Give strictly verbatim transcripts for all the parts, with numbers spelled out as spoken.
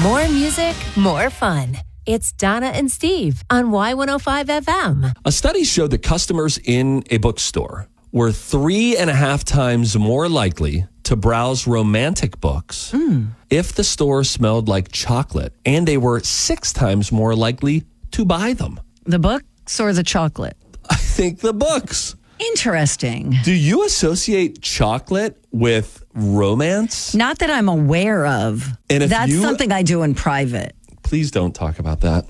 More music, more fun. It's Donna and Steve on Y one oh five F M. A study showed that customers in a bookstore were three and a half times more likely to browse romantic books mm. if the store smelled like chocolate, and they were six times more likely to buy them. The books or the chocolate? I think the books. Interesting. Do you associate chocolate with romance? Not that I'm aware of. And if That's you, something I do in private. Please don't talk about that.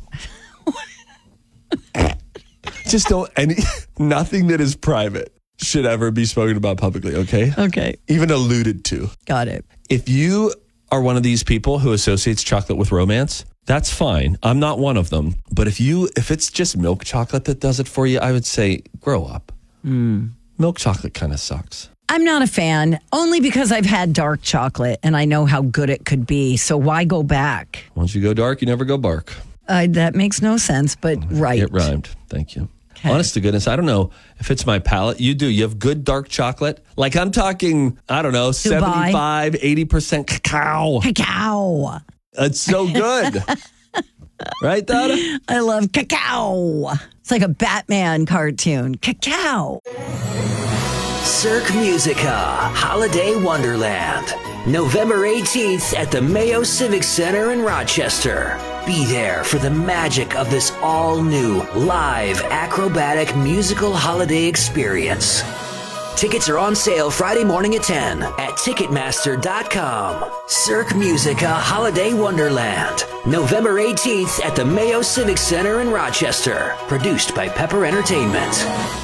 Just don't. Any nothing that is private should ever be spoken about publicly, okay? Okay. Even alluded to. Got it. If you are one of these people who associates chocolate with romance, that's fine. I'm not one of them. But if you, if it's just milk chocolate that does it for you, I would say grow up. Mm. Milk chocolate kind of sucks. I'm not a fan, only because I've had dark chocolate and I know how good it could be. So why go back? Once you go dark, you never go bark. Uh, that makes no sense, but right. It rhymed. Thank you. Okay. Honest to goodness, I don't know if it's my palate. You do. You have good dark chocolate. Like I'm talking, I don't know, Dubai. seventy-five, eighty percent cacao. Cacao. It's so good. Right, Donna? I love cacao. It's like a Batman cartoon. Cacao. Cirque Musica Holiday Wonderland. November eighteenth at the Mayo Civic Center in Rochester. Be there for the magic of this all-new, live, acrobatic musical holiday experience. Tickets are on sale Friday morning at ten at Ticketmaster dot com. Cirque Musica Holiday Wonderland. November eighteenth at the Mayo Civic Center in Rochester. Produced by Pepper Entertainment.